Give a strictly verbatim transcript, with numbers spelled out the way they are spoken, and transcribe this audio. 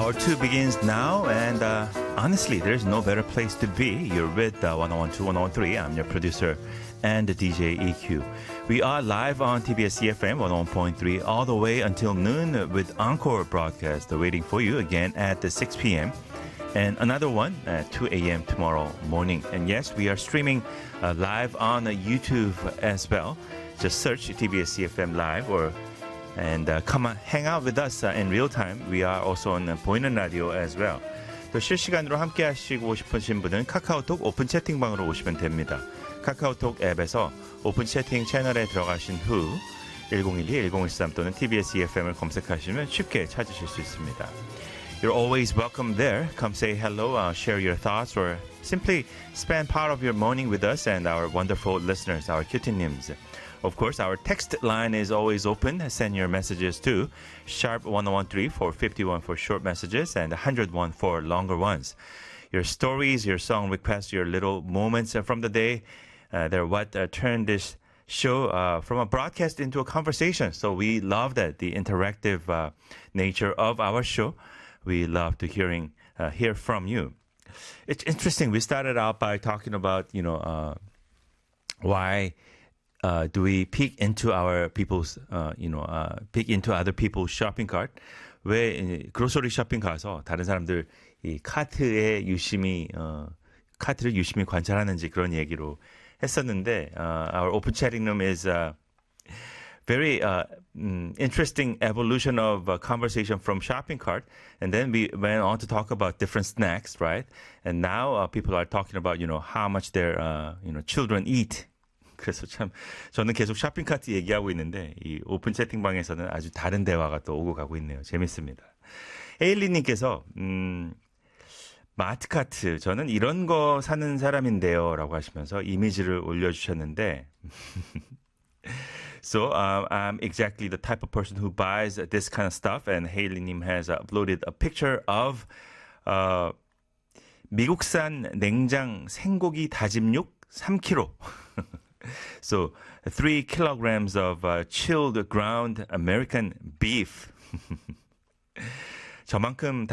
Hour two begins now, and uh, honestly, there's no better place to be. You're with uh, one oh one two, one oh one three. I'm your producer and the D J E Q. We are live on T B S C F M one oh one point three all the way until noon with Encore broadcast waiting for you again at the six p.m. and another one at two a.m. tomorrow morning. And yes, we are streaming uh, live on uh, YouTube as well. Just search T B S C F M Live or and uh, come on, hang out with us uh, in real time. We are also on uh, 보이는 라디오 as well. 또 실시간으로 함께 하시고 싶으신 분은 카카오톡 오픈 채팅방으로 오시면 됩니다. 카카오톡 앱에서 오픈 채팅 채널에 들어가신 후 일공일이 일공일삼 또는 티비에스 이에프엠을 검색하시면 쉽게 찾으실 수 있습니다. You're always welcome there. Come say hello, uh, share your thoughts, or simply spend part of your morning with us and our wonderful listeners, our cutie-nims. Of course, our text line is always open. Send your messages to sharp one oh one three for fifty-one for short messages and one oh one for longer ones. Your stories, your song requests, your little moments from the day, uh, they're what uh, turned this show uh, from a broadcast into a conversation. So we love that, the interactive uh, nature of our show. We love to hearing uh, hear from you. It's interesting. We started out by talking about, you know, uh, why uh, do we peek into our people's, uh, you know, uh, peek into other people's shopping cart? 왜 그로서리 쇼핑 가서 다른 사람들 이 카트에 유심히 어, 카트를 유심히 관찰하는지 그런 얘기로 했었는데, uh, our open chatting room is uh, very uh, mm, interesting evolution of a conversation from shopping cart, and then we went on to talk about different snacks, right? And now uh, people are talking about, you know, how much their uh, you know children eat. 그래서 참 저는 계속 쇼핑 카트 얘기하고 있는데 이 오픈 채팅방에서는 아주 다른 대화가 또 오고 가고 있네요. 재밌습니다. 에일리님께서 음, 마트 카트 저는 이런 거 사는 사람인데요라고 하시면서 이미지를 올려주셨는데. So uh, I'm exactly the type of person who buys this kind of stuff, and Haley님 has uploaded a picture of uh, 미국산 냉장 생고기 다짐육 삼 킬로그램. So three kilograms of uh, chilled ground American beef. 저만큼